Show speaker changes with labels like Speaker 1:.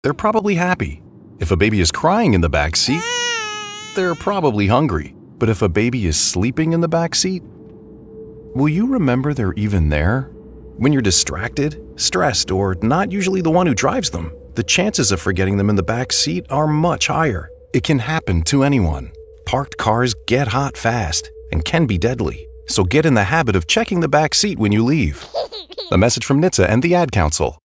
Speaker 1: they're probably happy. If a baby is crying in the back seat, they're probably hungry. But if a baby is sleeping in the back seat, will you remember they're even there? When you're distracted, stressed, or not usually the one who drives them, the chances of forgetting them in the back seat are much higher. It can happen to anyone. Parked cars get hot fast and can be deadly. So get in the habit of checking the back seat when you leave. A message from NHTSA and the Ad Council.